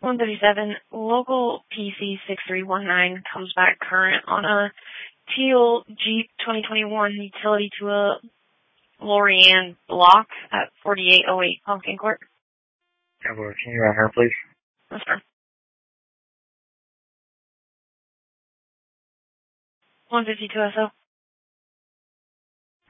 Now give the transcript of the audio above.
137, local PC 6319 comes back current on a teal Jeep 2021 utility to a Lorianne block at 4808 Pumpkin Court. Can you run her, please? Yes, sir. 152 SO.